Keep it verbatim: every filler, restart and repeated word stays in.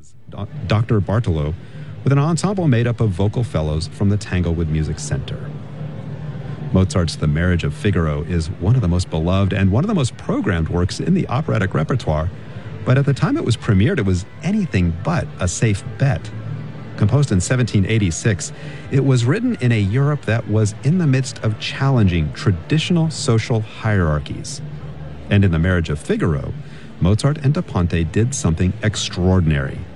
Doctor Bartolo, with an ensemble made up of vocal fellows from the Tanglewood Music Center. Mozart's The Marriage of Figaro is one of the most beloved and one of the most programmed works in the operatic repertoire, but at the time it was premiered, it was anything but a safe bet. Composed in seventeen eighty-six, it was written in a Europe that was in the midst of challenging traditional social hierarchies. And in The Marriage of Figaro, Mozart and Da Ponte did something extraordinary.